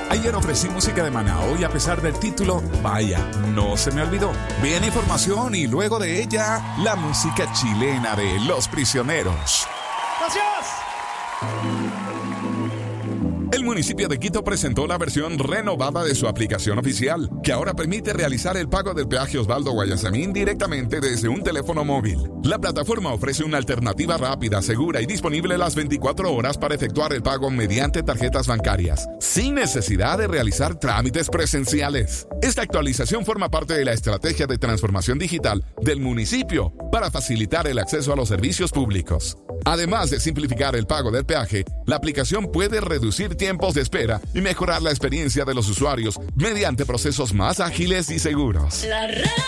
Ayer ofrecí música de Maná, hoy a pesar del título, vaya, no se me olvidó. Viene información y luego de ella, la música chilena de Los Prisioneros. ¡Gracias! El municipio de Quito presentó la versión renovada de su aplicación oficial, que ahora permite realizar el pago del peaje Osvaldo Guayasamín directamente desde un teléfono móvil. La plataforma ofrece una alternativa rápida, segura y disponible las 24 horas para efectuar el pago mediante tarjetas bancarias, sin necesidad de realizar trámites presenciales. Esta actualización forma parte de la estrategia de transformación digital del municipio para facilitar el acceso a los servicios públicos. Además de simplificar el pago del peaje, la aplicación puede reducir tiempos de espera y mejorar la experiencia de los usuarios mediante procesos más ágiles y seguros.